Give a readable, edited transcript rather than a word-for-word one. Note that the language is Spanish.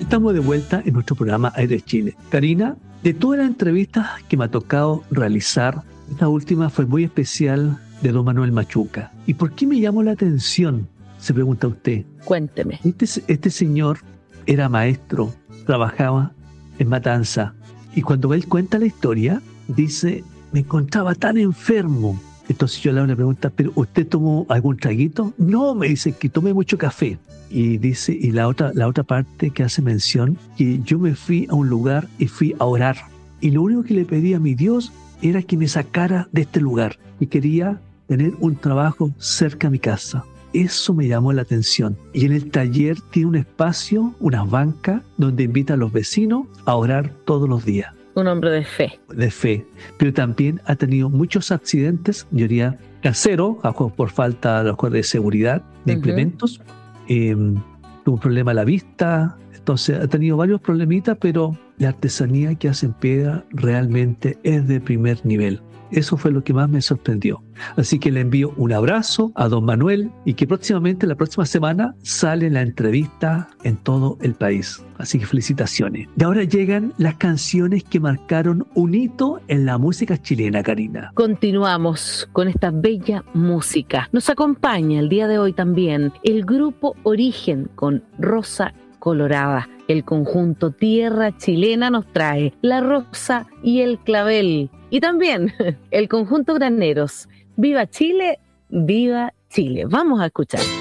Estamos de vuelta en nuestro programa Aire Chile. Karina, de todas las entrevistas que me ha tocado realizar, esta última fue muy especial de don Manuel Machuca. ¿Y por qué me llamó la atención? Se pregunta usted. Cuénteme. Este señor era maestro, trabajaba en Matanza, y cuando él cuenta la historia, dice, me encontraba tan enfermo. Entonces yo le hago la pregunta, ¿pero usted tomó algún traguito? No, me dice que tomé mucho café. Y dice, y la otra parte que hace mención, que yo me fui a un lugar y fui a orar. Y lo único que le pedí a mi Dios era que me sacara de este lugar. Y quería tener un trabajo cerca de mi casa. Eso me llamó la atención. Y en el taller tiene un espacio, unas bancas, donde invita a los vecinos a orar todos los días. Un hombre de fe. De fe. Pero también ha tenido muchos accidentes, yo diría caseros, por falta de seguridad, de implementos. Tuvo un problema a la vista. Entonces ha tenido varios problemitas, pero la artesanía que hace en piedra realmente es de primer nivel. Eso fue lo que más me sorprendió. Así que le envío un abrazo a don Manuel y que próximamente, la próxima semana, sale la entrevista en todo el país. Así que felicitaciones. Y ahora llegan las canciones que marcaron un hito en la música chilena, Karina. Continuamos con esta bella música. Nos acompaña el día de hoy también el grupo Origen con Rosa Colorada. El conjunto Tierra Chilena nos trae La Rosa y el Clavel. Y también el conjunto Graneros. ¡Viva Chile! ¡Viva Chile! Vamos a escuchar.